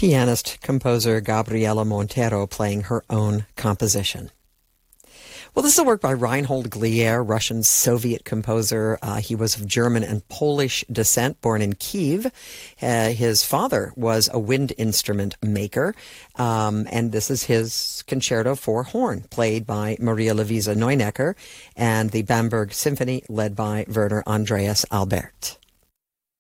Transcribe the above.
Pianist-composer Gabriela Montero playing her own composition. Well, this is a work by Reinhold Glier, Russian Soviet composer. He was of German and Polish descent, born in Kiev. His father was a wind instrument maker, and this is his concerto for horn, played by Maria Luisa Neunecker, and the Bamberg Symphony, led by Werner Andreas Albert.